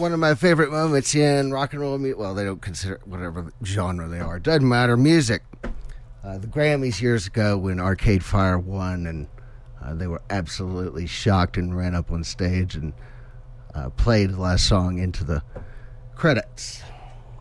one of my favorite moments in rock and roll music. Well, they don't consider it whatever genre they are. Doesn't matter. Music. The Grammys years ago when Arcade Fire won, and they were absolutely shocked and ran up on stage and played the last song into the credits.